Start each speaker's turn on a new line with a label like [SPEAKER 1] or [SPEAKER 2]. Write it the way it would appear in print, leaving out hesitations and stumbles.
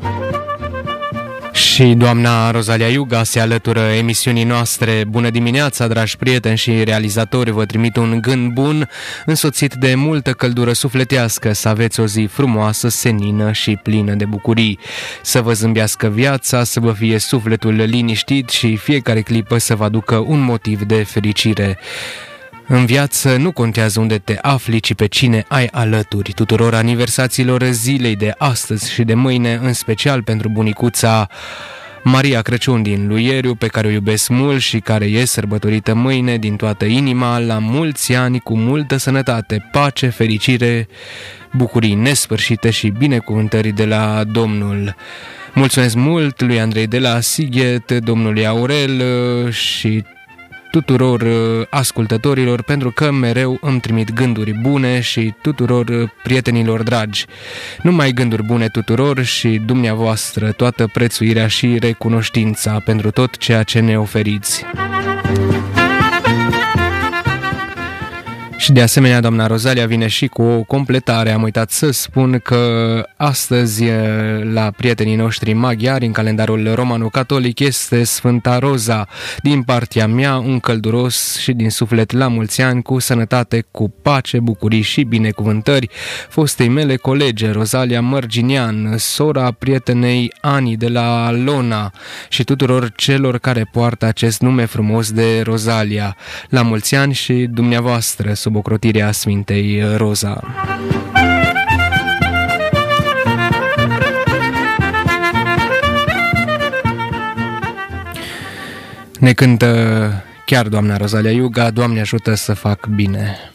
[SPEAKER 1] Și doamna Rozalia Iuga se alătură emisiunii noastre. Bună dimineața, dragi prieteni și realizatori, vă trimit un gând bun, însoțit de multă căldură sufletească, să aveți o zi frumoasă, senină și plină de bucurii. Să vă zâmbească viața, să vă fie sufletul liniștit și fiecare clipă să vă aducă un motiv de fericire. În viață nu contează unde te afli, ci pe cine ai alături. Tuturor aniversațiilor zilei de astăzi și de mâine, în special pentru bunicuța Maria Crăciun din Luieriu, pe care o iubesc mult și care e sărbătorită mâine din toată inima, la mulți ani, cu multă sănătate, pace, fericire, bucurii nesfârșite și binecuvântări de la Domnul. Mulțumesc mult lui Andrei de la Sighet, domnului Aurel și tuturor ascultătorilor, pentru că mereu îmi trimit gânduri bune și tuturor prietenilor dragi. Numai gânduri bune tuturor și dumneavoastră toată prețuirea și recunoștința pentru tot ceea ce ne oferiți. Și de asemenea, doamna Rozalia vine și cu o completare. Am uitat să spun că astăzi, la prietenii noștri maghiari, în calendarul romano-catolic, este Sfânta Roza. Din partea mea, un călduros și din suflet la mulți ani, cu sănătate, cu pace, bucurii și binecuvântări, fostei mele colege, Rozalia Mărginian, sora prietenei Ani de la Lona și tuturor celor care poartă acest nume frumos de Rozalia. La mulți ani și dumneavoastră, sub ocrotirea Sfintei Roza. Ne cântă chiar doamna Rozalia Iuga, Doamne ajută să fac bine.